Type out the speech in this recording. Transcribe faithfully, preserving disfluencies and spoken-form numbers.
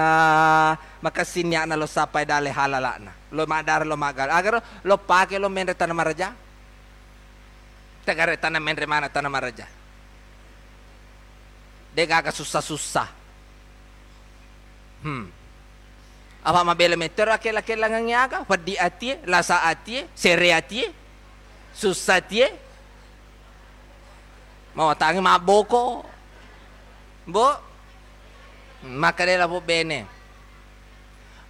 uh, makasinya na lo sapay dale halala na. Lo madar lo magal. Agar lo pake lo menre tanah maraja. Tegare tanah menre mana tanah maraja. Dia agak susah-susah. Hmm. Apa mabela meter akela-akela nganyaga, padi atie, lasa atie, sere atie, susah atie. Mau tangi maboko. Bo, makadela po bene.